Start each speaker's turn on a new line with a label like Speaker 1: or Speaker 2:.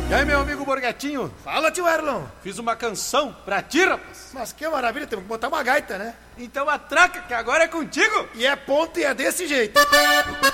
Speaker 1: E aí, meu amigo Borgatinho?
Speaker 2: Fala, tio Erlon.
Speaker 1: Fiz uma canção pra ti, rapaz.
Speaker 2: Mas que maravilha, temos que botar uma gaita, né?
Speaker 1: Então atraca, que agora é contigo.
Speaker 2: E é ponto e é desse jeito.